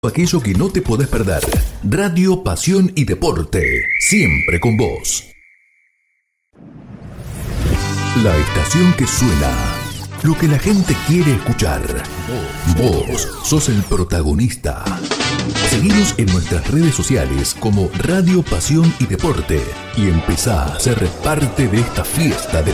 Aquello que no te podés perder. Radio, pasión y deporte. Siempre con vos. La estación que suena. Lo que la gente quiere escuchar. Vos sos el protagonista. Seguinos en nuestras redes sociales como Radio, Pasión y Deporte. Y empezá a ser parte de esta fiesta de